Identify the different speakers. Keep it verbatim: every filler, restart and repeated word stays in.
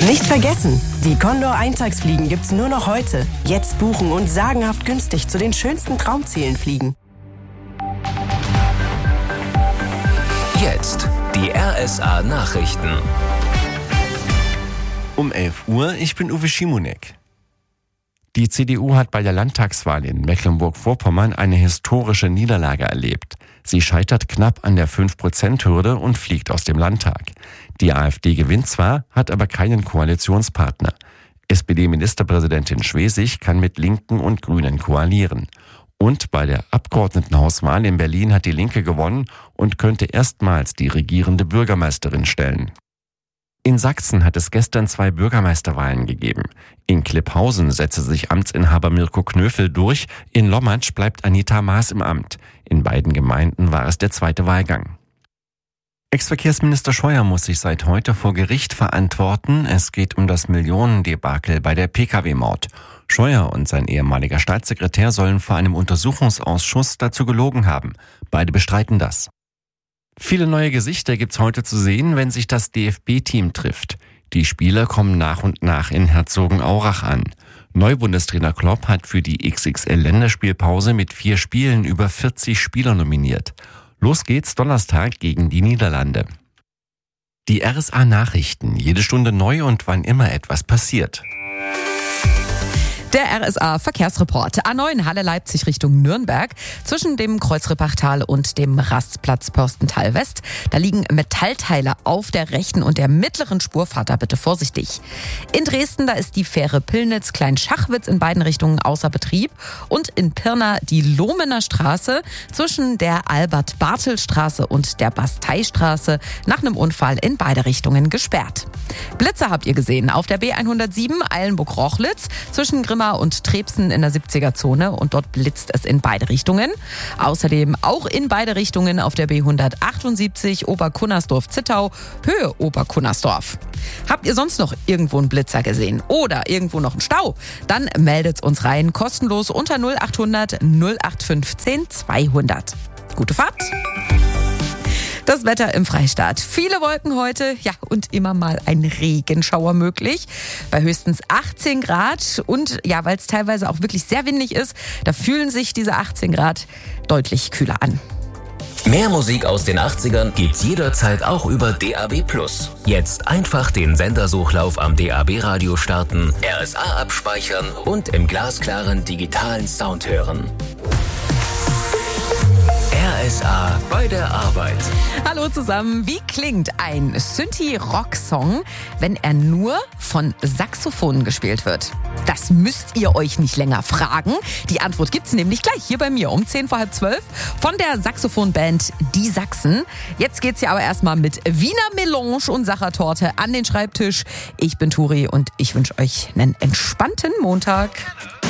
Speaker 1: Nicht vergessen, die Condor Eintagsfliegen gibt's nur noch heute. Jetzt buchen und sagenhaft günstig zu den schönsten Traumzielen fliegen.
Speaker 2: Jetzt die R S A Nachrichten.
Speaker 3: Um elf Uhr, ich bin Uwe Schimonek.
Speaker 4: Die C D U hat bei der Landtagswahl in Mecklenburg-Vorpommern eine historische Niederlage erlebt. Sie scheitert knapp an der fünf Prozent Hürde und fliegt aus dem Landtag. Die AfD gewinnt zwar, hat aber keinen Koalitionspartner. S P D-Ministerpräsidentin Schwesig kann mit Linken und Grünen koalieren. Und bei der Abgeordnetenhauswahl in Berlin hat die Linke gewonnen und könnte erstmals die regierende Bürgermeisterin stellen. In Sachsen hat es gestern zwei Bürgermeisterwahlen gegeben. In Klipphausen setzte sich Amtsinhaber Mirko Knöfel durch, in Lommatsch bleibt Anita Maas im Amt. In beiden Gemeinden war es der zweite Wahlgang. Ex-Verkehrsminister Scheuer muss sich seit heute vor Gericht verantworten. Es geht um das Millionendebakel bei der P K W-Maut. Scheuer und sein ehemaliger Staatssekretär sollen vor einem Untersuchungsausschuss dazu gelogen haben. Beide bestreiten das. Viele neue Gesichter gibt's heute zu sehen, wenn sich das D F B-Team trifft. Die Spieler kommen nach und nach in Herzogenaurach an. Neubundestrainer Klopp hat für die X X L-Länderspielpause mit vier Spielen über vierzig Spieler nominiert. Los geht's Donnerstag gegen die Niederlande. Die R S A-Nachrichten, jede Stunde neu und wann immer etwas passiert.
Speaker 5: Der R S A-Verkehrsreport. A neun Halle-Leipzig Richtung Nürnberg. Zwischen dem Kreuzrippachtal und dem Rastplatz Pörstental West. Da liegen Metallteile auf der rechten und der mittleren Spur. Fahrt da bitte vorsichtig. In Dresden, da ist die Fähre Pillnitz-Klein-Schachwitz in beiden Richtungen außer Betrieb. Und in Pirna die Lohmener Straße zwischen der Albert-Bartel-Straße und der Basteistraße nach einem Unfall in beide Richtungen gesperrt. Blitze habt ihr gesehen auf der B hundertsieben Eilenburg-Rochlitz zwischen Grimma und Trebsen in der siebziger-Zone und dort blitzt es in beide Richtungen. Außerdem auch in beide Richtungen auf der B hundertachtundsiebzig Oberkunnersdorf-Zittau, Höhe Oberkunnersdorf. Habt ihr sonst noch irgendwo einen Blitzer gesehen oder irgendwo noch einen Stau? Dann meldet uns rein, kostenlos unter null achthundert null acht fünfzehn zweihundert. Gute Fahrt! Das Wetter im Freistaat. Viele Wolken heute, ja, und immer mal ein Regenschauer möglich. Bei höchstens achtzehn Grad und ja, weil es teilweise auch wirklich sehr windig ist, da fühlen sich diese achtzehn Grad deutlich kühler an.
Speaker 2: Mehr Musik aus den achtzigern gibt's jederzeit auch über D A B plus. Jetzt einfach den Sendersuchlauf am D A B-Radio starten, R S A abspeichern und im glasklaren digitalen Sound hören. R S A bei der Arbeit.
Speaker 5: Hallo zusammen. Wie klingt ein Synthie-Rock-Song, wenn er nur von Saxophonen gespielt wird? Das müsst ihr euch nicht länger fragen. Die Antwort gibt's nämlich gleich hier bei mir um zehn vor halb zwölf von der Saxophonband Die Sachsen. Jetzt geht's hier aber erstmal mit Wiener Melange und Sachertorte an den Schreibtisch. Ich bin Turi und ich wünsche euch einen entspannten Montag.